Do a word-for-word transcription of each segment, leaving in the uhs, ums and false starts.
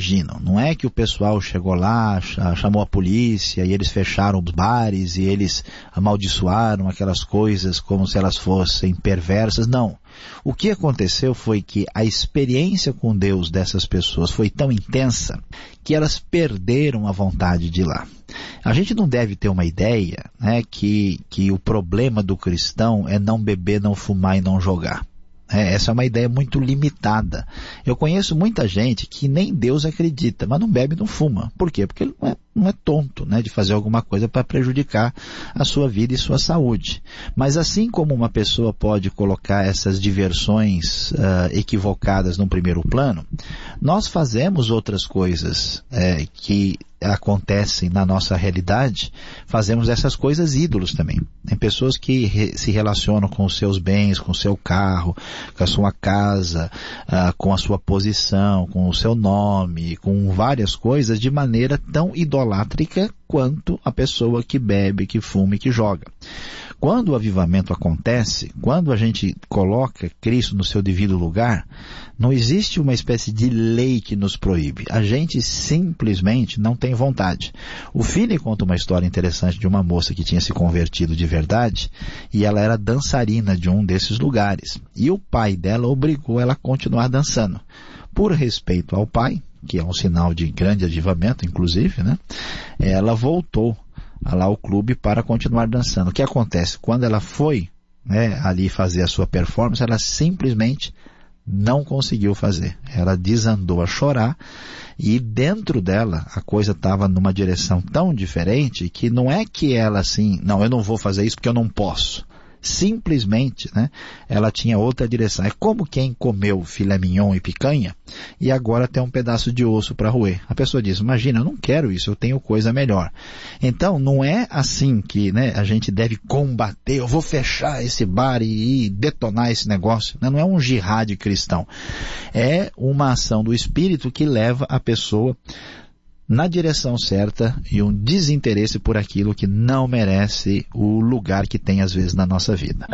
imaginam. Não é que o pessoal chegou lá, chamou a polícia e eles fecharam os bares e eles amaldiçoaram aquelas coisas como se elas fossem perversas. Não. O que aconteceu foi que a experiência com Deus dessas pessoas foi tão intensa que elas perderam a vontade de ir lá. A gente não deve ter uma ideia, né, que, que o problema do cristão é não beber, não fumar e não jogar. É, essa é uma ideia muito limitada. Eu conheço muita gente que nem Deus acredita, mas não bebe e não fuma. Por quê? Porque ele não é, não é tonto, né, de fazer alguma coisa para prejudicar a sua vida e sua saúde. Mas assim como uma pessoa pode colocar essas diversões uh, equivocadas no primeiro plano, nós fazemos outras coisas é, que acontecem na nossa realidade, fazemos essas coisas ídolos também. Tem pessoas que re- se relacionam com os seus bens, com o seu carro, com a sua casa, uh, com a sua posição, com o seu nome, com várias coisas de maneira tão idolátrica quanto a pessoa que bebe, que fuma e que joga. Quando o avivamento acontece, quando a gente coloca Cristo no seu devido lugar, não existe uma espécie de lei que nos proíbe. A gente simplesmente não tem vontade. O Finney conta uma história interessante de uma moça que tinha se convertido de verdade e ela era dançarina de um desses lugares. E o pai dela obrigou ela a continuar dançando. Por respeito ao pai, que é um sinal de grande avivamento, inclusive, né? Ela voltou lá ao clube para continuar dançando. O que acontece? Quando ela foi, né, ali fazer a sua performance, ela simplesmente não conseguiu fazer. Ela desandou a chorar e dentro dela a coisa estava numa direção tão diferente que não é que ela assim, não, eu não vou fazer isso porque eu não posso. Simplesmente, né, ela tinha outra direção. É como quem comeu filé mignon e picanha e agora tem um pedaço de osso para roer. A pessoa diz, imagina, eu não quero isso, eu tenho coisa melhor. Então, não é assim que, né, a gente deve combater, eu vou fechar esse bar e, e detonar esse negócio. Não é um jihad cristão. É uma ação do Espírito que leva a pessoa na direção certa e um desinteresse por aquilo que não merece o lugar que tem às vezes na nossa vida.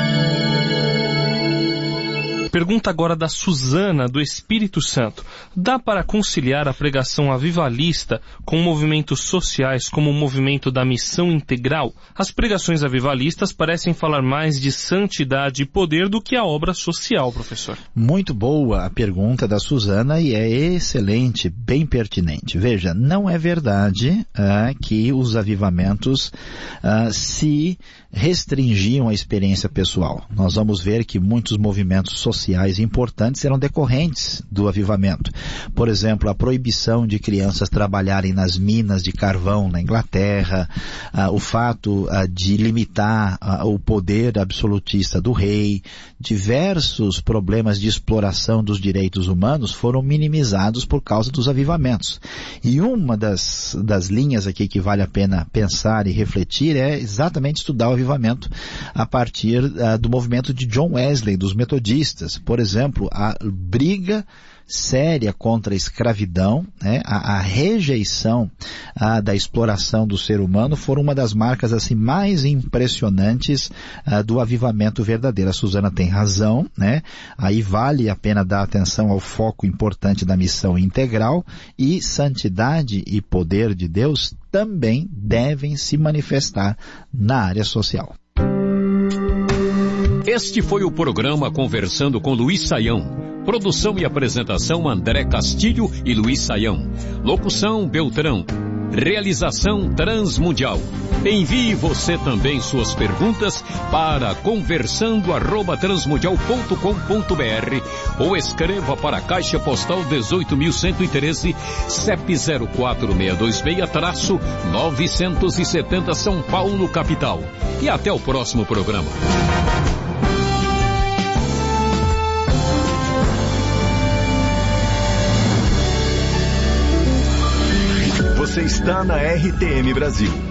Pergunta agora da Suzana, do Espírito Santo. Dá para conciliar a pregação avivalista com movimentos sociais como o movimento da missão integral? As pregações avivalistas parecem falar mais de santidade e poder do que a obra social, professor. Muito boa a pergunta da Suzana e é excelente, bem pertinente. Veja, não é verdade uh, que os avivamentos uh, se restringiam à experiência pessoal. Nós vamos ver que muitos movimentos sociais sociais importantes eram decorrentes do avivamento. Por exemplo, a proibição de crianças trabalharem nas minas de carvão na Inglaterra, ah, o fato ah, de limitar ah, o poder absolutista do rei, diversos problemas de exploração dos direitos humanos foram minimizados por causa dos avivamentos. E uma das, das linhas aqui que vale a pena pensar e refletir é exatamente estudar o avivamento a partir ah, do movimento de John Wesley, dos metodistas. Por exemplo, a briga séria contra a escravidão, né, a, a rejeição a, da exploração do ser humano foram uma das marcas assim mais impressionantes a, do avivamento verdadeiro. A Suzana tem razão, né? Aí vale a pena dar atenção ao foco importante da missão integral e santidade e poder de Deus também devem se manifestar na área social. Este foi o programa Conversando com Luiz Saião. Produção e apresentação André Castilho e Luiz Saião. Locução Beltrão. Realização Transmundial. Envie você também suas perguntas para conversando arroba transmundial ponto com ponto br ou escreva para a Caixa Postal dezoito mil cento e treze, C E P zero quatro seis dois seis, novecentos e setenta São Paulo, capital. E até o próximo programa. Você está na R T M Brasil.